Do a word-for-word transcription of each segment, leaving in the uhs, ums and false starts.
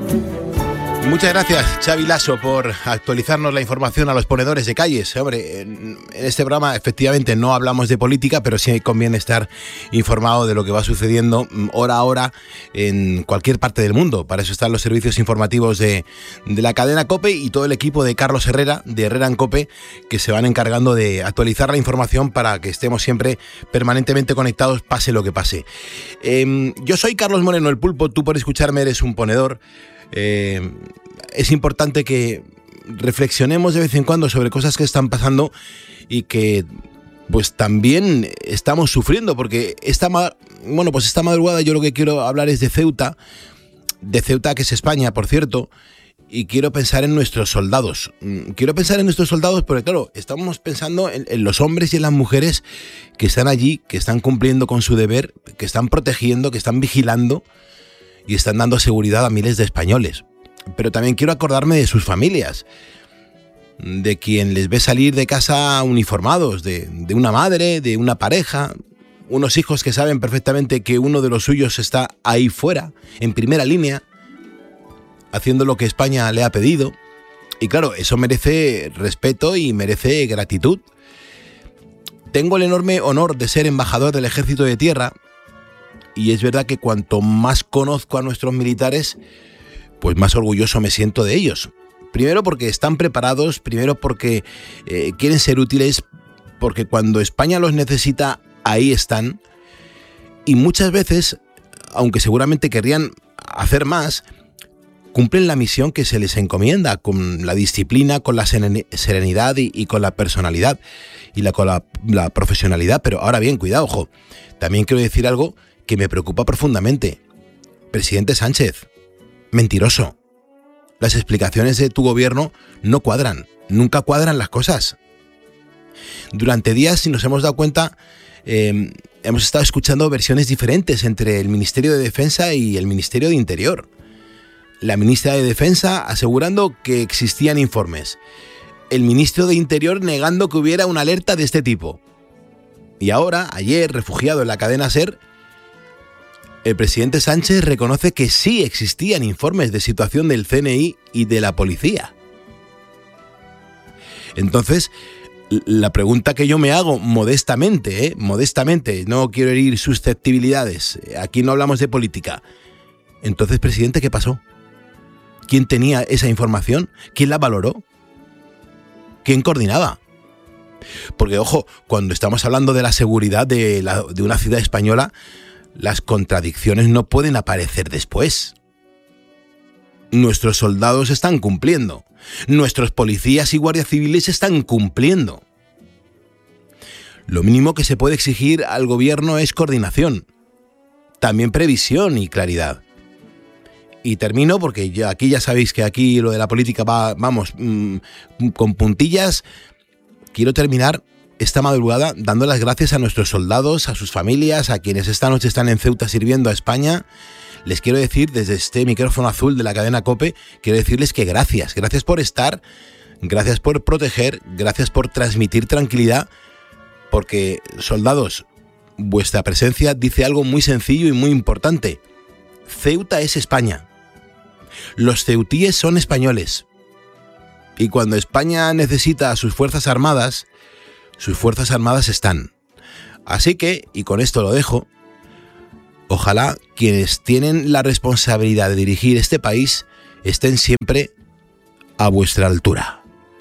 Muchas gracias, Xavi Lasso, por actualizarnos la información a los ponedores de calles. Hombre, en este programa efectivamente no hablamos de política, pero sí conviene estar informado de lo que va sucediendo hora a hora en cualquier parte del mundo. Para eso están los servicios informativos de, de la cadena COPE y todo el equipo de Carlos Herrera, de Herrera en COPE, que se van encargando de actualizar la información para que estemos siempre permanentemente conectados, pase lo que pase. Eh, yo soy Carlos Moreno, el Pulpo, tú por escucharme eres un ponedor. Eh, es importante que reflexionemos de vez en cuando sobre cosas que están pasando y que pues también estamos sufriendo, porque esta, ma- bueno, pues esta madrugada yo lo que quiero hablar es de Ceuta, de Ceuta, que es España, por cierto, y quiero pensar en nuestros soldados. Quiero pensar en nuestros soldados porque, claro, estamos pensando en, en los hombres y en las mujeres que están allí, que están cumpliendo con su deber, que están protegiendo, que están vigilando y están dando seguridad a miles de españoles. Pero también quiero acordarme de sus familias, de quien les ve salir de casa uniformados, de, de una madre, de una pareja, unos hijos que saben perfectamente que uno de los suyos está ahí fuera, en primera línea, haciendo lo que España le ha pedido. Y claro, eso merece respeto y merece gratitud. Tengo el enorme honor de ser embajador del Ejército de Tierra, y es verdad que cuanto más conozco a nuestros militares, pues más orgulloso me siento de ellos. Primero porque están preparados, primero porque eh, quieren ser útiles, porque cuando España los necesita, ahí están. Y muchas veces, aunque seguramente querrían hacer más, cumplen la misión que se les encomienda, con la disciplina, con la serenidad y, y con la personalidad y la, con la, la profesionalidad. Pero ahora bien, cuidado, ojo, también quiero decir algo que me preocupa profundamente. Presidente Sánchez, mentiroso. Las explicaciones de tu gobierno no cuadran, nunca cuadran las cosas. Durante días, si nos hemos dado cuenta, eh, hemos estado escuchando versiones diferentes entre el Ministerio de Defensa y el Ministerio de Interior. La ministra de Defensa asegurando que existían informes. El ministro de Interior negando que hubiera una alerta de este tipo. Y ahora, ayer, refugiado en la cadena SER, el presidente Sánchez reconoce que sí existían informes de situación del C N I y de la policía. Entonces, la pregunta que yo me hago modestamente, ¿eh? modestamente, no quiero herir susceptibilidades, aquí no hablamos de política. Entonces, presidente, ¿qué pasó? ¿Quién tenía esa información? ¿Quién la valoró? ¿Quién coordinaba? Porque, ojo, cuando estamos hablando de la seguridad de, la, de una ciudad española, las contradicciones no pueden aparecer después. Nuestros soldados están cumpliendo. Nuestros policías y guardias civiles están cumpliendo. Lo mínimo que se puede exigir al gobierno es coordinación. También previsión y claridad. Y termino porque ya, aquí ya sabéis que aquí lo de la política va, vamos, mmm, con puntillas. Quiero terminar esta madrugada dando las gracias a nuestros soldados, a sus familias, a quienes esta noche están en Ceuta sirviendo a España. Les quiero decir desde este micrófono azul de la cadena COPE, quiero decirles que gracias, gracias por estar, gracias por proteger, gracias por transmitir tranquilidad, porque, soldados, vuestra presencia dice algo muy sencillo y muy importante. Ceuta es España. Los ceutíes son españoles. Y cuando España necesita a sus fuerzas armadas, sus fuerzas armadas están. Así que, y con esto lo dejo, ojalá quienes tienen la responsabilidad de dirigir este país estén siempre a vuestra altura.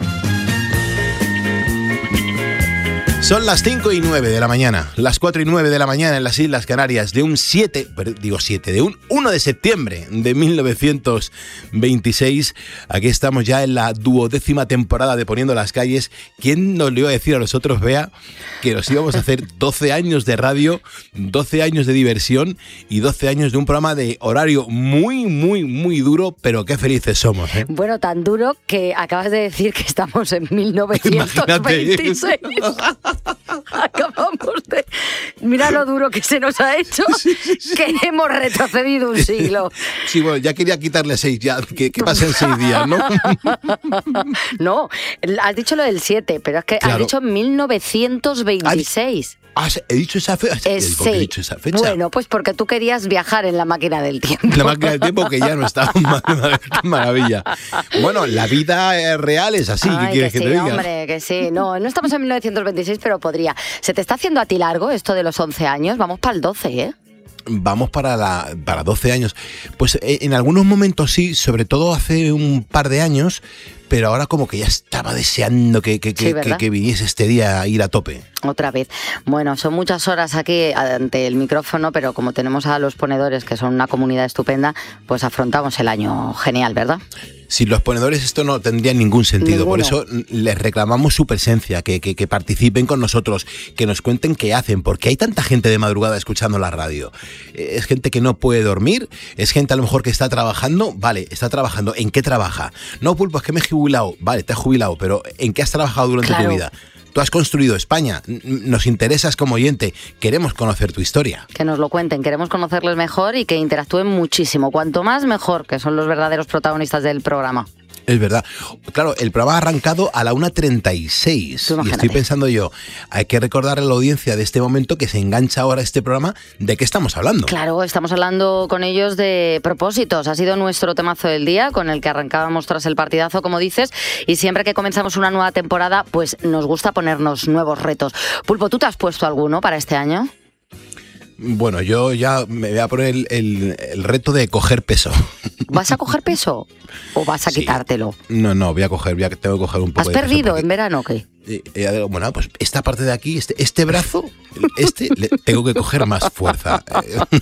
Son las cinco y nueve de la mañana, las cuatro y nueve de la mañana en las Islas Canarias, de un siete, digo siete, de un uno de septiembre de mil novecientos veintiséis. Aquí estamos ya en la duodécima temporada de Poniendo las Calles. ¿Quién nos lo iba a decir a nosotros, Bea, que nos íbamos a hacer doce años de radio, doce años de diversión y doce años de un programa de horario muy, muy, muy duro, pero qué felices somos, ¿eh? Bueno, tan duro que acabas de decir que estamos en mil novecientos veintiséis. Acabamos de... Mira lo duro que se nos ha hecho, sí, sí, sí. Que hemos retrocedido un siglo. Sí, bueno, ya quería quitarle seis, ya, que, que pasen seis días, ¿no? No, has dicho lo del siete, pero es que claro. Has dicho mil novecientos veintiséis. Ah, ¿he dicho esa fecha? Eh, sí. ¿Por qué he dicho esa fecha? Bueno, pues porque tú querías viajar en la máquina del tiempo. La máquina del tiempo que ya no está. ¡Qué maravilla! Bueno, la vida real es así. Ay, ¿Qué quieres que, que que sí, te diga? Hombre, que sí. No, no estamos en mil novecientos veintiséis, pero podría. ¿Se te está haciendo a ti largo esto de los once años? Vamos para el doce, ¿eh? Vamos para la para doce años. Pues en algunos momentos sí, sobre todo hace un par de años, pero ahora como que ya estaba deseando que, que, Sí, que, que, que viniese este día a ir a tope. Otra vez. Bueno, son muchas horas aquí ante el micrófono, pero como tenemos a los ponedores, que son una comunidad estupenda, pues afrontamos el año genial, ¿verdad? Sin los ponedores esto no tendría ningún sentido. Ninguno. Por eso les reclamamos su presencia, que, que, que participen con nosotros, que nos cuenten qué hacen, porque hay tanta gente de madrugada escuchando la radio. Es gente que no puede dormir, es gente a lo mejor que está trabajando. Vale, está trabajando. ¿En qué trabaja? No, Pulpo, es que me he jubilado. Vale, te has jubilado, pero ¿en qué has trabajado durante Claro. tu vida? Tú has construido España, nos interesas como oyente, queremos conocer tu historia. Que nos lo cuenten, queremos conocerles mejor y que interactúen muchísimo. Cuanto más, mejor, que son los verdaderos protagonistas del programa. Es verdad. Claro, el programa ha arrancado a la una treinta y seis. Tú Y imagínate. estoy pensando yo, hay que recordarle a la audiencia de este momento que se engancha ahora este programa, ¿de qué estamos hablando? Claro, estamos hablando con ellos de propósitos. Ha sido nuestro temazo del día, con el que arrancábamos tras el partidazo, como dices, y siempre que comenzamos una nueva temporada, pues nos gusta ponernos nuevos retos. Pulpo, ¿tú te has puesto alguno para este año? Bueno, yo ya me voy a poner el, el- el reto de coger peso. ¿Vas a coger peso o vas a Sí. quitártelo? No, no, voy a coger, voy a, tengo que coger un poco ¿Has de peso perdido porque- en verano o qué? Eh, eh, bueno, pues esta parte de aquí, este, este brazo, este, le tengo que coger más fuerza. Eh,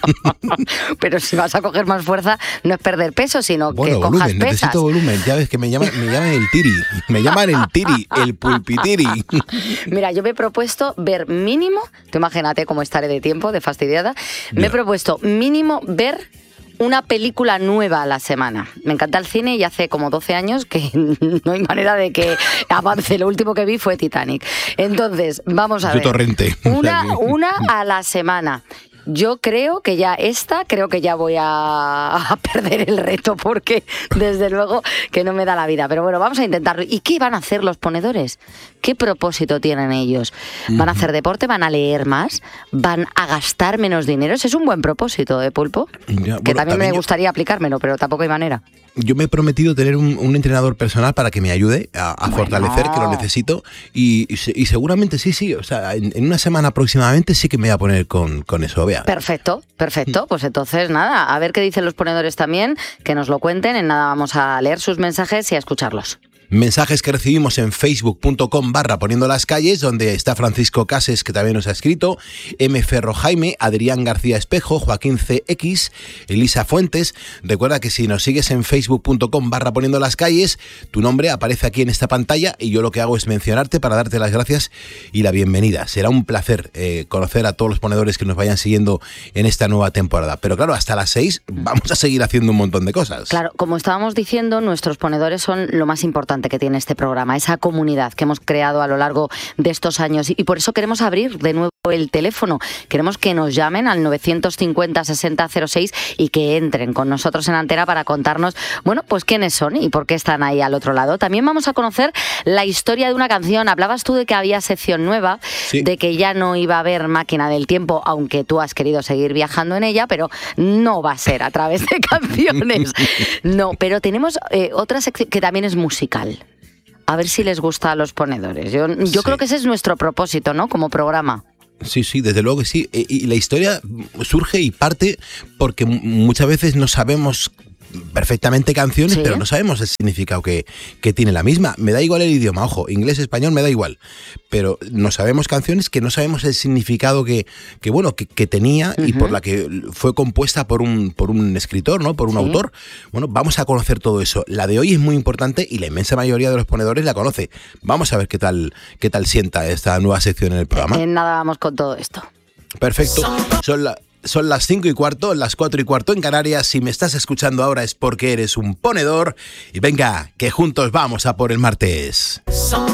Pero si vas a coger más fuerza, no es perder peso, sino Bueno, que cojas volumen, pesas. necesito volumen. Ya ves que me llaman, me llaman el tiri. Me llaman el tiri, el pulpitiri. Mira, yo me he propuesto ver mínimo, tú imagínate cómo estaré de tiempo, de fastidiada, me Ya. he propuesto mínimo ver una película nueva a la semana. Me encanta el cine y hace como doce años que no hay manera de que avance. Lo último que vi fue Titanic. Entonces, vamos a Yo ver. torrente. Una, O sea que- una a la semana. Yo creo que ya esta, creo que ya voy a, a perder el reto porque desde luego que no me da la vida. Pero bueno, vamos a intentarlo. ¿Y qué van a hacer los ponedores? ¿Qué propósito tienen ellos? ¿Van a hacer deporte? ¿Van a leer más? ¿Van a gastar menos dinero? Ese es un buen propósito, ¿eh, Pulpo? Ya, que bueno, también, también me yo- gustaría aplicármelo, pero tampoco hay manera. Yo me he prometido tener un, un entrenador personal para que me ayude a, a Bueno. fortalecer, que lo necesito. Y, y se- y seguramente sí, sí. O sea, en, en una semana aproximadamente sí que me voy a poner con, con eso. Vea. Perfecto, perfecto. Pues entonces, nada, a ver qué dicen los ponedores también, que nos lo cuenten. En nada vamos a leer sus mensajes y a escucharlos. Mensajes que recibimos en facebook.com barra poniendo las calles, donde está Francisco Cases, que también nos ha escrito, M. Ferro Jaime, Adrián García Espejo, Joaquín C X, Elisa Fuentes. Recuerda que si nos sigues en facebook.com barra poniendo las calles, tu nombre aparece aquí en esta pantalla y yo lo que hago es mencionarte para darte las gracias y la bienvenida. Será un placer eh, conocer a todos los ponedores que nos vayan siguiendo en esta nueva temporada. Pero claro, hasta las seis vamos a seguir haciendo un montón de cosas. Claro, como estábamos diciendo, nuestros ponedores son lo más importante que tiene este programa, esa comunidad que hemos creado a lo largo de estos años. Y por eso queremos abrir de nuevo el teléfono. Queremos que nos llamen al novecientos cincuenta sesenta cero seis y que entren con nosotros en antena para contarnos, bueno, pues quiénes son y por qué están ahí al otro lado. También vamos a conocer la historia de una canción. Hablabas tú de que había sección nueva, Sí. de que ya no iba a haber máquina del tiempo, aunque tú has querido seguir viajando en ella, pero no va a ser a través de canciones. No, pero tenemos eh, otra sección que también es musical. A ver si les gusta a los ponedores. Yo, yo Sí. creo que ese es nuestro propósito, ¿no? Como programa. Sí, sí, desde luego que sí. E- Y la historia surge y parte porque m- muchas veces no sabemos perfectamente canciones, Sí. pero no sabemos el significado que, que tiene la misma. Me da igual el idioma, ojo, inglés, español, me da igual. Pero no sabemos canciones que no sabemos el significado que, que bueno, que, que tenía y Ujú. por la que fue compuesta por un, por un escritor, ¿no? Por un Sí. autor. Bueno, vamos a conocer todo eso. La de hoy es muy importante y la inmensa mayoría de los ponedores la conoce. Vamos a ver qué tal, qué tal sienta esta nueva sección en el programa. En nada vamos con todo esto. Perfecto. Son, la- son las cinco y cuarto, las cuatro y cuarto en Canarias. Si me estás escuchando ahora es porque eres un ponedor. Y venga, que juntos vamos a por el martes.